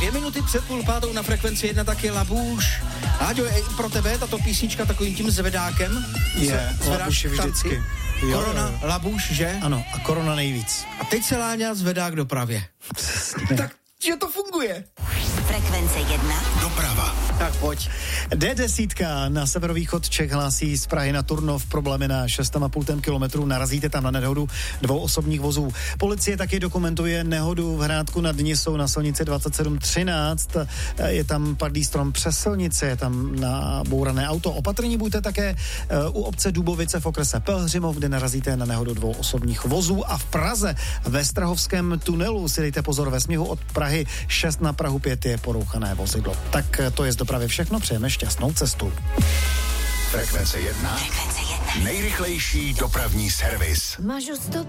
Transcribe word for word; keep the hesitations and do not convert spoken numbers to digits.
Dvě minuty před půl pátou na frekvenci jedna taky Labouš. Áďo, je i pro tebe tato písnička takovým tím zvedákem? Je, Labouš je vždycky. Jo, korona, jo. Labouš, že? Ano, a Korona nejvíc. A teď se Láďa zvedá k dopravě. Přesně. Tak, že to funguje. Frekvence jedna. Doprava. Tak pojď. D deset na severovýchod Čech hlásí z Prahy na Turnov problémy na šest a půl kilometru. Narazíte tam na nehodu dvou osobních vozů. Policie taky dokumentuje nehodu v Hrádku nad Nisou na silnici dvacet sedm třináct. Je tam padlý strom přes silnici, je tam nabourané auto. Opatrní buďte také u obce Dubovice v okrese Pelhřimov, kde narazíte na nehodu dvou osobních vozů. A v Praze ve Strahovském tunelu si dejte pozor, ve směhu od Prahy šest na Prahu pět je porouchané vozidlo. Tak to je z dopravy všechno, přejeme šťastnou cestu. Frekvence jedna. Frekvence jedna. Nejrychlejší dopravní servis. Ma giusto